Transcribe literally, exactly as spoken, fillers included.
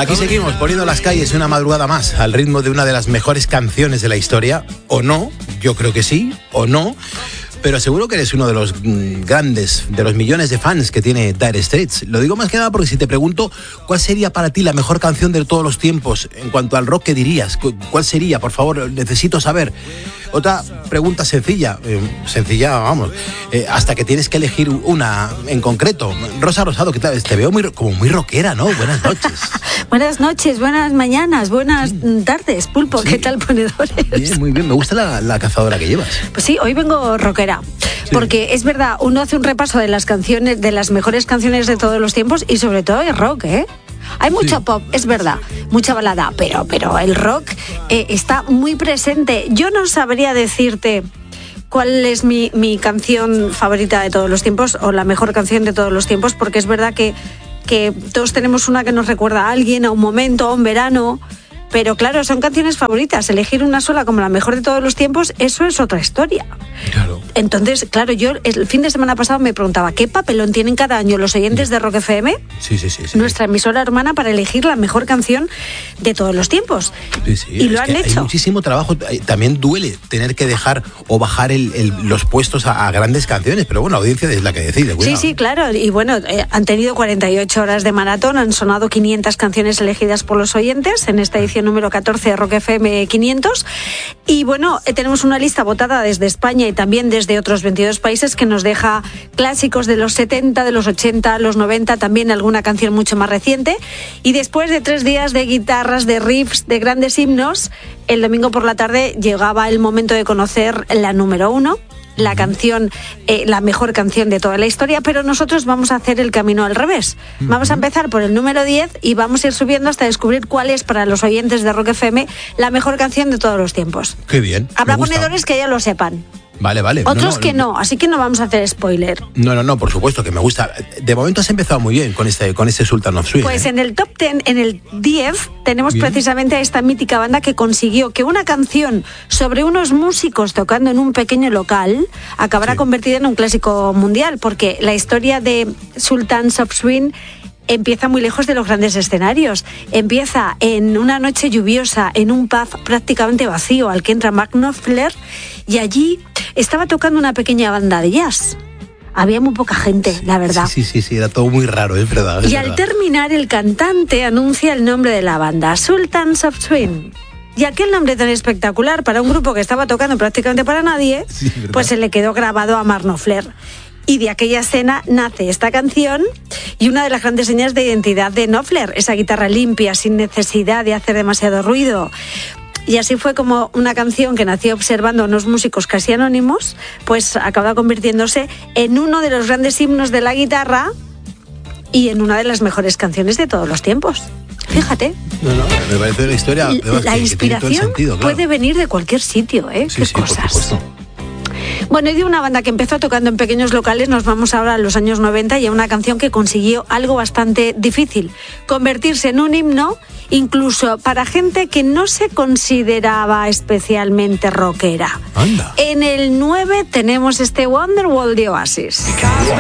Aquí seguimos poniendo las calles una madrugada más al ritmo de una de las mejores canciones de la historia, o no, yo creo que sí, o no, pero seguro que eres uno de los mm, grandes, de los millones de fans que tiene Dire Straits. Lo digo más que nada porque si te pregunto cuál sería para ti la mejor canción de todos los tiempos en cuanto al rock, ¿qué dirías? ¿Cuál sería? Por favor, necesito saber. Otra pregunta sencilla, eh, sencilla, vamos, eh, hasta que tienes que elegir una en concreto. Rosa Rosado, ¿qué tal? Te veo muy, como muy rockera, ¿no? Buenas noches. Buenas noches, buenas mañanas, buenas sí. tardes, Pulpo, sí. ¿Qué tal, ponedores? Bien, muy bien, me gusta la, la cazadora que llevas. Pues sí, hoy vengo rockera. Sí. Porque es verdad, uno hace un repaso de las canciones, de las mejores canciones de todos los tiempos y sobre todo el rock, ¿eh? Hay mucho sí. pop, es verdad, mucha balada, pero, pero el rock eh, está muy presente. Yo no sabría decirte cuál es mi, mi canción favorita de todos los tiempos o la mejor canción de todos los tiempos, porque es verdad que, que todos tenemos una que nos recuerda a alguien, a un momento, a un verano. Pero claro, son canciones favoritas. Elegir una sola como la mejor de todos los tiempos, eso es otra historia. Claro. Entonces, claro, yo el fin de semana pasado me preguntaba ¿qué papelón tienen cada año los oyentes de Rock F M? Sí, sí, sí, sí. Nuestra emisora hermana para elegir la mejor canción de todos los tiempos. Sí, sí. Y lo han hecho. Hay muchísimo trabajo. También duele tener que dejar o bajar el, el, los puestos a, a grandes canciones, pero bueno, la audiencia es la que decide. Cuidado. Sí, sí, claro. Y bueno, eh, han tenido cuarenta y ocho horas de maratón, han sonado quinientas canciones elegidas por los oyentes en esta edición número catorce de Rock F M quinientos. Y bueno, eh, tenemos una lista votada desde España y también desde otros veintidós países que nos deja clásicos de los setenta, de los ochenta, los noventa, también alguna canción mucho más reciente. Y después de tres días de guitarras, de riffs, de grandes himnos, el domingo por la tarde llegaba el momento de conocer la número uno, la canción, eh, la mejor canción de toda la historia, pero nosotros vamos a hacer el camino al revés. Uh-huh. Vamos a empezar por el número diez y vamos a ir subiendo hasta descubrir cuál es para los oyentes de Rock F M la mejor canción de todos los tiempos. Qué bien. Habrá ponedores que ya lo sepan. Vale, vale. Otros no, no, que no, así que no vamos a hacer spoiler. No, no, no, por supuesto que me gusta. De momento has empezado muy bien con este, con este Sultan of Swing. Pues ¿eh? en el top diez, en el diez, tenemos bien. precisamente a esta mítica banda que consiguió que una canción sobre unos músicos tocando en un pequeño local acabara sí. convertida en un clásico mundial, porque la historia de Sultans of Swing empieza muy lejos de los grandes escenarios. Empieza en una noche lluviosa, en un pub prácticamente vacío al que entra Mark Knopfler, y allí estaba tocando una pequeña banda de jazz. Había muy poca gente, la verdad. Sí, sí, sí, sí, era todo muy raro, es verdad. Es y verdad. Al terminar, el cantante anuncia el nombre de la banda, Sultans of Swing. Y aquel nombre tan espectacular para un grupo que estaba tocando prácticamente para nadie, sí, pues se le quedó grabado a Mark Knopfler. Y de aquella escena nace esta canción y una de las grandes señas de identidad de Knopfler, esa guitarra limpia, sin necesidad de hacer demasiado ruido. Y así fue como una canción que nació observando a unos músicos casi anónimos, pues acaba convirtiéndose en uno de los grandes himnos de la guitarra y en una de las mejores canciones de todos los tiempos. Fíjate. No, no, me parece una historia. La que, inspiración que sentido, claro. puede venir de cualquier sitio, ¿eh? Sí, Qué sí, cosas. por supuesto. Bueno, y de una banda que empezó tocando en pequeños locales, nos vamos ahora a los años noventa y a una canción que consiguió algo bastante difícil: convertirse en un himno incluso para gente que no se consideraba especialmente rockera. Anda. En el nueve tenemos este Wonderwall de Oasis.